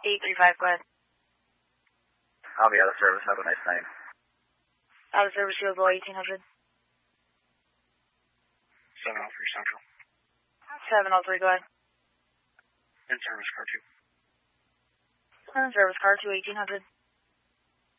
835, go ahead. I'll be out of service. Have a nice night. Out of service, field below 1800. 703 Central. 703, go ahead. In service, car 2. In service, car 2, 1800.